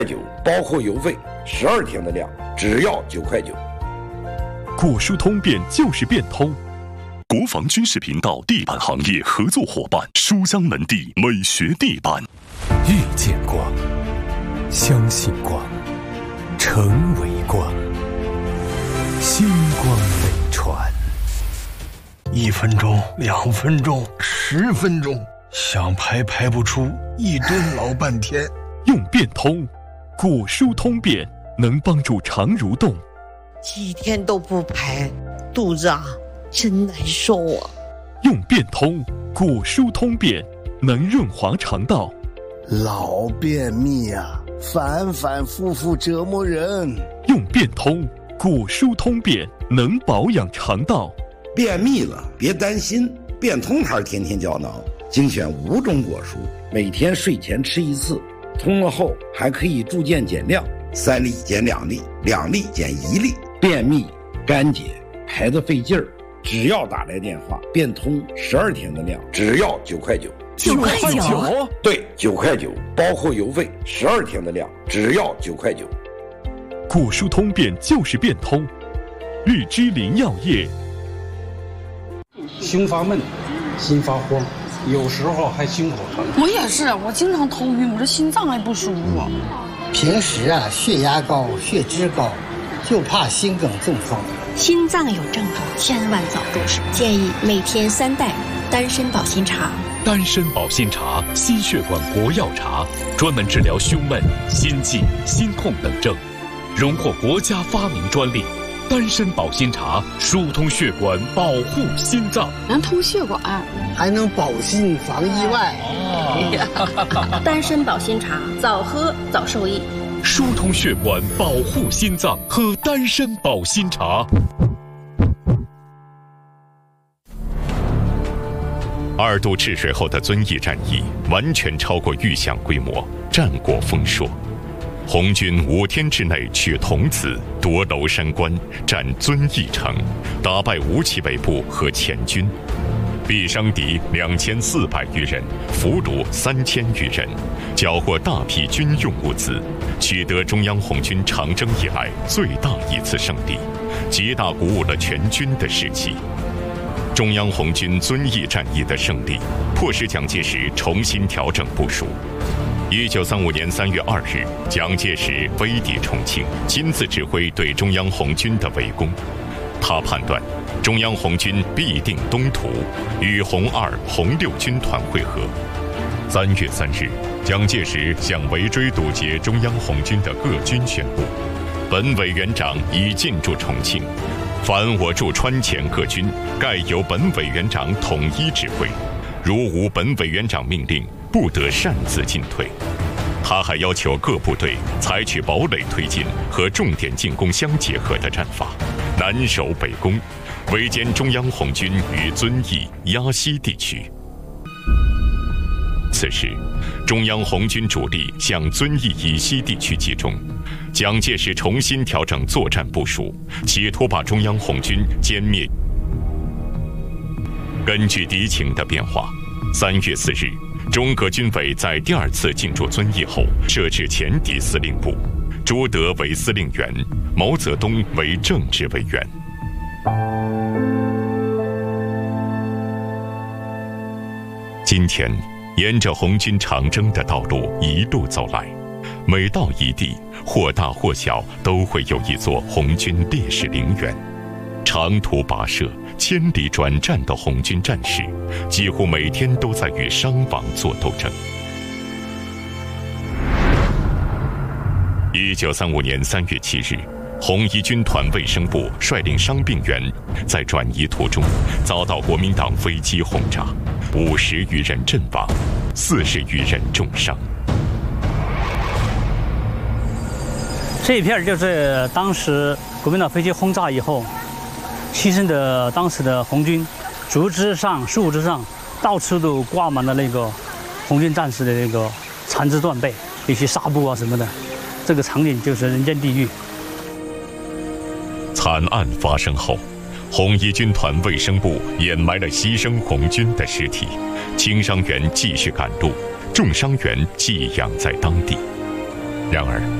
9，包括邮费，12天的量只要9块9。 果蔬通变就是变通。国防军事频道地板行业合作伙伴书香门第美学地板。 遇见光，相信光，成为光，星光美传。 1分钟、2分钟、10分钟，想排不出，1吨老半天。 用变通，果蔬通便能帮助肠蠕动。 几天都不排，肚子真难受啊。 用变通，果蔬通便能润滑肠道。 老便秘反反复复折磨人。 用变通，果蔬通便能保养肠道。 便秘了别担心，变通牌天天胶囊精选5种果蔬，每天睡前吃1次，通了后还可以逐渐减量，3粒减2粒，2粒减1粒。便秘、干结、排得费劲儿，只要打来电话，变通12天的量只要9块9。 9块9？ 对，9块9，包括邮费，12天的量只要9块9。 果蔬通便就是变通。日之林药业。 胸发闷，心发慌，有时候还心口疼。 我也是，我经常头晕，我这心脏还不舒服。 平时血压高、血脂高，就怕心梗中风。 心脏有症状，千万早入手。建议每天3袋丹参保心茶。 丹参保心茶，心血管国药茶，专门治疗胸闷、心悸、心痛等症，荣获国家发明专利。丹参保心茶疏通血管，保护心脏， 能通血管， 还能保心防意外。 丹参保心茶，早喝早受益。 疏通血管，保护心脏，喝丹参保心茶。 2度治水后的遵义战役完全超过预想规模，战果丰硕。红军5天之内取桐梓、夺娄山关、占遵义城，打败吴起北部和前军，毙伤敌2400余人，俘虏3000余人，缴获大批军用物资，取得中央红军长征以来最大一次胜利，极大鼓舞了全军的士气。中央红军遵义战役的胜利，迫使蒋介石重新调整部署。1935年3月2日，蒋介石飞抵重庆，亲自指挥对中央红军的围攻。他判断，中央红军必定东突，与红2、红6军团会合。3月3日，蒋介石向围追堵截中央红军的各军宣布，本委员长已进驻重庆，凡我驻川黔各军，盖由本委员长统一指挥，如无本委员长命令，不得擅自进退。他还要求各部队采取堡垒推进和重点进攻相结合的战法，南守北攻，围歼中央红军于遵义、鸭溪地区。此时，中央红军主力向遵义以西地区集中，蒋介石重新调整作战部署，企图把中央红军歼灭。根据敌情的变化，3月4日，中革军委在第2次进驻遵义后，设置前敌司令部，朱德为司令员，毛泽东为政治委员。今天，沿着红军长征的道路一路走来，每到一地，或大或小，都会有一座红军烈士陵园。长途跋涉、千里转战的红军战士，几乎每天都在与伤亡做斗争。1935年3月7日，红一军团卫生部率领伤病员在转移途中遭到国民党飞机轰炸，50余人阵亡，40余人重伤。 这一片就是当时国民党飞机轰炸以后牺牲的当时的红军，竹枝上、树枝上，到处都挂满了那个红军战士的那个残肢断背，一些纱布啊什么的，这个场景就是人间地狱。 惨案发生后，红一军团卫生部掩埋了牺牲红军的尸体，轻伤员继续赶路，重伤员寄养在当地。 然而